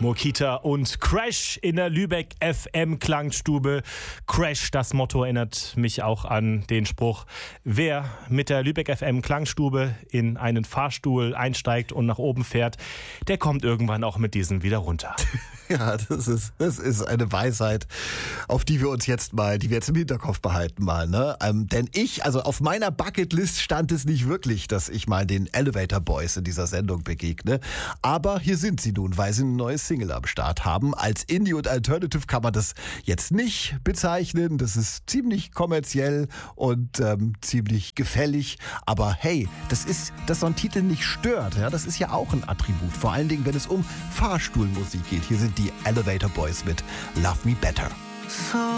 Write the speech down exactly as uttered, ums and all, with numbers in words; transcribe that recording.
Mokita und Crash in der Lübeck F M Klangstube. Crash, das Motto erinnert mich auch an den Spruch: Wer mit der Lübeck F M Klangstube in einen Fahrstuhl einsteigt und nach oben fährt, der kommt irgendwann auch mit diesem wieder runter. Ja, das ist, das ist eine Weisheit, auf die wir uns jetzt mal, die wir jetzt im Hinterkopf behalten mal, ne? Ähm, denn ich, also auf meiner Bucketlist stand es nicht wirklich, dass ich mal den Elevator Boys in dieser Sendung begegne. Aber hier sind sie nun, weil sie ein neues Single am Start haben. Als Indie und Alternative kann man das jetzt nicht bezeichnen. Das ist ziemlich kommerziell und ähm, ziemlich gefällig. Aber hey, das ist, dass so ein Titel nicht stört. Ja, das ist ja auch ein Attribut. Vor allen Dingen, wenn es um Fahrstuhlmusik geht. Hier sind die Elevator Boys mit Love Me Better. So